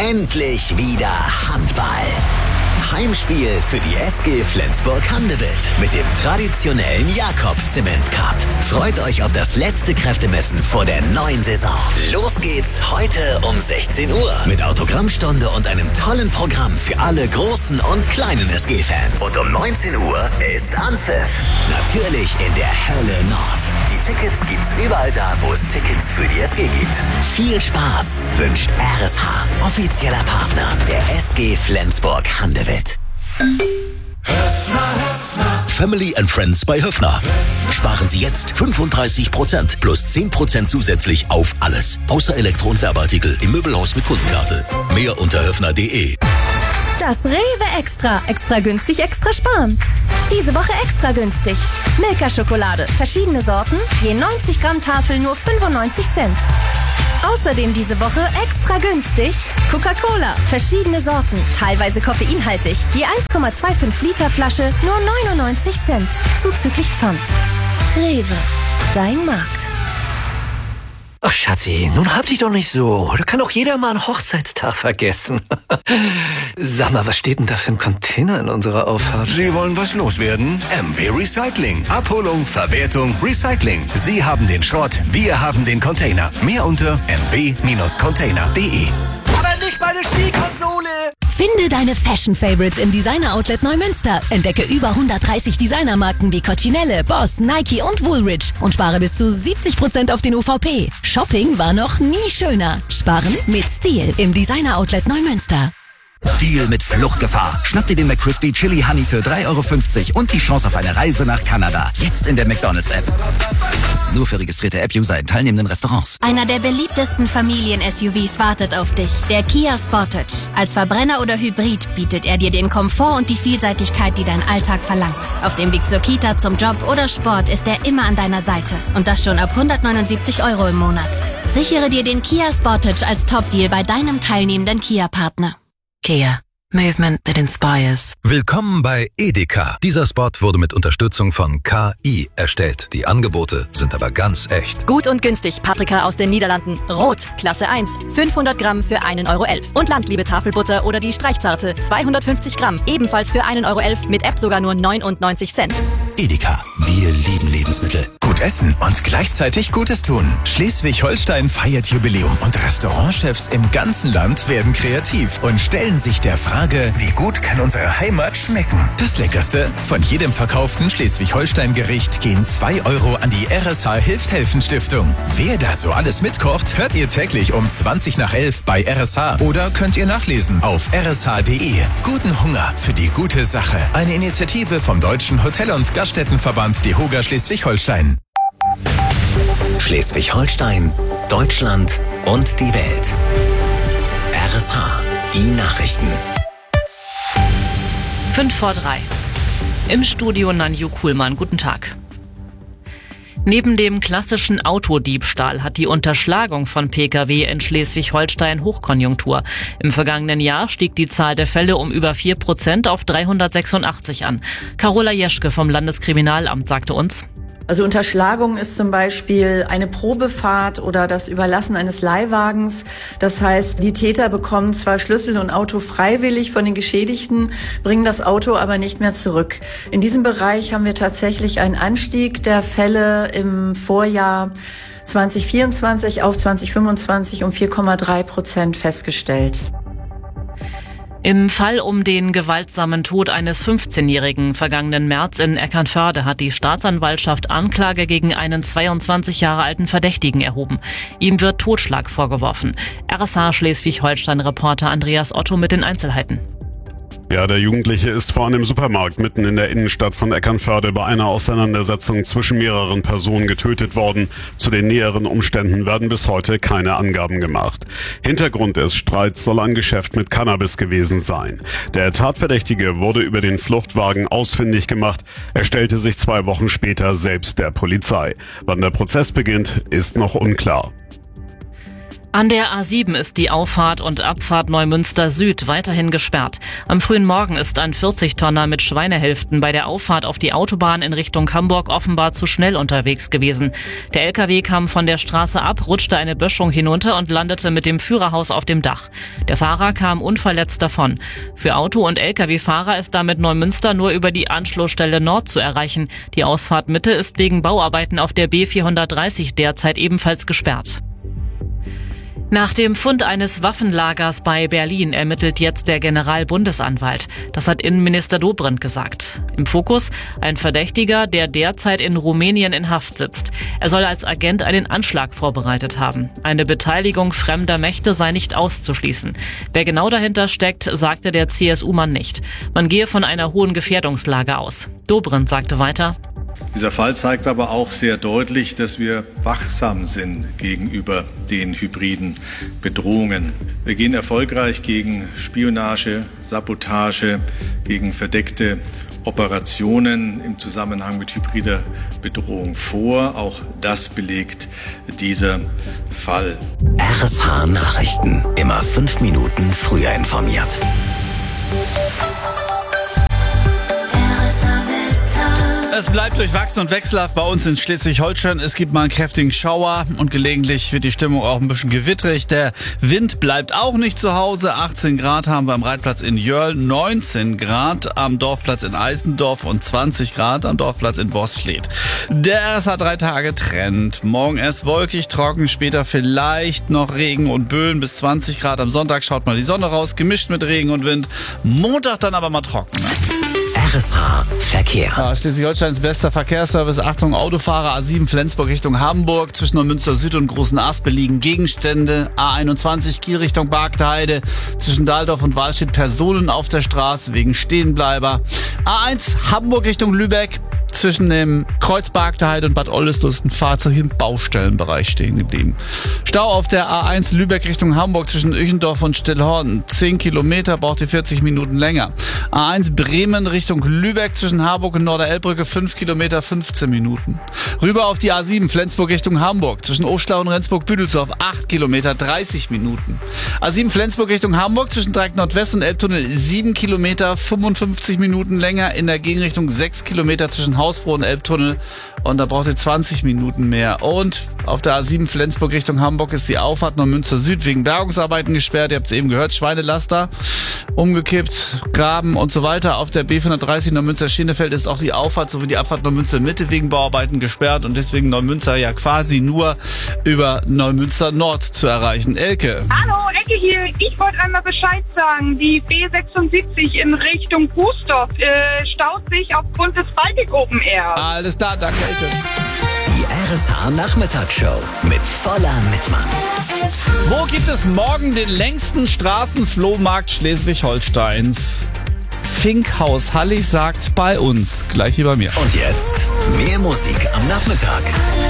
Endlich wieder Handball. Heimspiel für die SG Flensburg-Handewitt mit dem traditionellen Jakob-Zement-Cup. Freut euch auf das letzte Kräftemessen vor der neuen Saison. Los geht's heute um 16 Uhr mit Autogrammstunde und einem tollen Programm für alle großen und kleinen SG-Fans. Und um 19 Uhr ist Anpfiff. Natürlich in der Hölle Nord. Die Tickets gibt's überall da, wo es Tickets für die SG gibt. Viel Spaß wünscht RSH, offizieller Partner der SG Flensburg-Handewitt. Family and Friends bei Höffner. Sparen Sie jetzt 35% plus 10% zusätzlich auf alles. Außer Elektro- und Werbeartikel im Möbelhaus mit Kundenkarte. Mehr unter höffner.de. Das Rewe Extra. Extra günstig, extra sparen. Diese Woche extra günstig. Milka-Schokolade. Verschiedene Sorten. Je 90 Gramm Tafel nur 95 Cent. Außerdem diese Woche extra günstig Coca-Cola. Verschiedene Sorten. Teilweise koffeinhaltig. Je 1,25 Liter Flasche nur 99 Cent. Zuzüglich Pfand. Rewe. Dein Markt. Ach, Schatzi, nun hab dich doch nicht so. Da kann doch jeder mal einen Hochzeitstag vergessen. Sag mal, was steht denn da für ein Container in unserer Auffahrt? Sie wollen was loswerden? MW Recycling. Abholung, Verwertung, Recycling. Sie haben den Schrott, wir haben den Container. Mehr unter mw-container.de. Aber nicht meine Spielkonsole! Finde deine Fashion-Favorites im Designer-Outlet Neumünster. Entdecke über 130 Designermarken wie Coccinelle, Boss, Nike und Woolrich und spare bis zu 70% auf den UVP. Shopping war noch nie schöner. Sparen mit Stil im Designer-Outlet Neumünster. Deal mit Fluchtgefahr. Schnapp dir den McCrispy Chili Honey für 3,50 € und die Chance auf eine Reise nach Kanada. Jetzt in der McDonald's-App. Nur für registrierte App-User in teilnehmenden Restaurants. Einer der beliebtesten Familien-SUVs wartet auf dich. Der Kia Sportage. Als Verbrenner oder Hybrid bietet er dir den Komfort und die Vielseitigkeit, die dein Alltag verlangt. Auf dem Weg zur Kita, zum Job oder Sport ist er immer an deiner Seite. Und das schon ab 179 € im Monat. Sichere dir den Kia Sportage als Top-Deal bei deinem teilnehmenden Kia-Partner. Kia. Movement that inspires. Willkommen bei Edeka. Dieser Spot wurde mit Unterstützung von KI erstellt. Die Angebote sind aber ganz echt. Gut und günstig. Paprika aus den Niederlanden. Rot. Klasse 1. 500 Gramm für 1,11 € Und Landliebe Tafelbutter oder die Streichzarte. 250 Gramm. Ebenfalls für 1,11 € Mit App sogar nur 99 Cent. Edeka. Wir lieben Lebensmittel. Gut essen und gleichzeitig Gutes tun. Schleswig-Holstein feiert Jubiläum und Restaurantchefs im ganzen Land werden kreativ und stellen sich der Frage, wie gut kann unsere Heimat schmecken? Das Leckerste? Von jedem verkauften Schleswig-Holstein-Gericht gehen 2 € an die RSH Hilft-Helfen-Stiftung. Wer da so alles mitkocht, hört ihr täglich um 11:20 bei RSH oder könnt ihr nachlesen auf rsh.de. Guten Hunger für die gute Sache. Eine Initiative vom Deutschen Hotel- und Gaststättenverband DEHOGA Schleswig-Holstein. Schleswig-Holstein, Deutschland und die Welt. RSH, die Nachrichten. 5:03. Im Studio Nanju Kuhlmann. Guten Tag. Neben dem klassischen Autodiebstahl hat die Unterschlagung von Pkw in Schleswig-Holstein Hochkonjunktur. Im vergangenen Jahr stieg die Zahl der Fälle um über 4% auf 386 an. Carola Jeschke vom Landeskriminalamt sagte uns: Also Unterschlagung ist zum Beispiel eine Probefahrt oder das Überlassen eines Leihwagens. Das heißt, die Täter bekommen zwar Schlüssel und Auto freiwillig von den Geschädigten, bringen das Auto aber nicht mehr zurück. In diesem Bereich haben wir tatsächlich einen Anstieg der Fälle im Vorjahr 2024 auf 2025 um 4,3% festgestellt. Im Fall um den gewaltsamen Tod eines 15-Jährigen vergangenen März in Eckernförde hat die Staatsanwaltschaft Anklage gegen einen 22 Jahre alten Verdächtigen erhoben. Ihm wird Totschlag vorgeworfen. RSH Schleswig-Holstein-Reporter Andreas Otto mit den Einzelheiten. Ja, der Jugendliche ist vor einem Supermarkt mitten in der Innenstadt von Eckernförde bei einer Auseinandersetzung zwischen mehreren Personen getötet worden. Zu den näheren Umständen werden bis heute keine Angaben gemacht. Hintergrund des Streits soll ein Geschäft mit Cannabis gewesen sein. Der Tatverdächtige wurde über den Fluchtwagen ausfindig gemacht. Er stellte sich 2 Wochen später selbst der Polizei. Wann der Prozess beginnt, ist noch unklar. An der A7 ist die Auffahrt und Abfahrt Neumünster Süd weiterhin gesperrt. Am frühen Morgen ist ein 40-Tonner mit Schweinehälften bei der Auffahrt auf die Autobahn in Richtung Hamburg offenbar zu schnell unterwegs gewesen. Der LKW kam von der Straße ab, rutschte eine Böschung hinunter und landete mit dem Führerhaus auf dem Dach. Der Fahrer kam unverletzt davon. Für Auto- und LKW-Fahrer ist damit Neumünster nur über die Anschlussstelle Nord zu erreichen. Die Ausfahrt Mitte ist wegen Bauarbeiten auf der B430 derzeit ebenfalls gesperrt. Nach dem Fund eines Waffenlagers bei Berlin ermittelt jetzt der Generalbundesanwalt. Das hat Innenminister Dobrindt gesagt. Im Fokus ein Verdächtiger, der derzeit in Rumänien in Haft sitzt. Er soll als Agent einen Anschlag vorbereitet haben. Eine Beteiligung fremder Mächte sei nicht auszuschließen. Wer genau dahinter steckt, sagte der CSU-Mann nicht. Man gehe von einer hohen Gefährdungslage aus. Dobrindt sagte weiter: Dieser Fall zeigt aber auch sehr deutlich, dass wir wachsam sind gegenüber den hybriden Bedrohungen. Wir gehen erfolgreich gegen Spionage, Sabotage, gegen verdeckte Operationen im Zusammenhang mit hybrider Bedrohung vor. Auch das belegt dieser Fall. RSH Nachrichten. Immer 5 Minuten früher informiert. Es bleibt durchwachsen und wechselhaft bei uns in Schleswig-Holstein. Es gibt mal einen kräftigen Schauer und gelegentlich wird die Stimmung auch ein bisschen gewittrig. Der Wind bleibt auch nicht zu Hause. 18 Grad haben wir am Reitplatz in Jörl, 19 Grad am Dorfplatz in Eisendorf und 20 Grad am Dorfplatz in Borsfleet. Der RSH 3-Tage-Trend. Morgen erst wolkig, trocken, später vielleicht noch Regen und Böen bis 20 Grad. Am Sonntag schaut mal die Sonne raus, gemischt mit Regen und Wind. Montag dann aber mal trocken. RSH Verkehr. Ja, Schleswig-Holsteins bester Verkehrsservice. Achtung, Autofahrer A7 Flensburg Richtung Hamburg. Zwischen Neumünster Süd und Großen Aspe liegen Gegenstände. A21 Kiel Richtung Bargteheide. Zwischen Dahldorf und Wahlstedt Personen auf der Straße wegen Stehenbleiber. A1 Hamburg Richtung Lübeck. Zwischen dem Kreuz Bargteheide und Bad Oldesloe ist ein Fahrzeug im Baustellenbereich stehen geblieben. Stau auf der A1 Lübeck Richtung Hamburg zwischen Öchendorf und Stillhorn. 10 Kilometer, braucht ihr 40 Minuten länger. A1 Bremen Richtung Lübeck zwischen Harburg und Norderelbbrücke 5 Kilometer, 15 Minuten. Rüber auf die A7 Flensburg Richtung Hamburg zwischen Ofstau und Rendsburg-Büdelsdorf 8 Kilometer, 30 Minuten. A7 Flensburg Richtung Hamburg zwischen Dreieck Nordwest und Elbtunnel 7 Kilometer, 55 Minuten länger. In der Gegenrichtung 6 Kilometer zwischen Hausbro und Elbtunnel und da braucht ihr 20 Minuten mehr. Und auf der A7 Flensburg Richtung Hamburg ist die Auffahrt Neumünster Süd wegen Bergungsarbeiten gesperrt. Ihr habt es eben gehört, Schweinelaster umgekippt, Graben und so weiter. Auf der B430 Neumünster-Schenefeld ist auch die Auffahrt sowie die Abfahrt Neumünster Mitte wegen Bauarbeiten gesperrt und deswegen Neumünster ja quasi nur über Neumünster Nord zu erreichen. Elke. Hallo, Elke hier. Ich wollte einmal Bescheid sagen. Die B76 in Richtung Bußdorf staut sich aufgrund des Baltic Open Air. Alles klar, danke Elke. Die RSH Nachmittagsshow mit voller Mitmann. Wo gibt es morgen den längsten Straßenflohmarkt Schleswig-Holsteins? Finkhaus Hallig sagt bei uns. Gleich hier bei mir. Und jetzt mehr Musik am Nachmittag.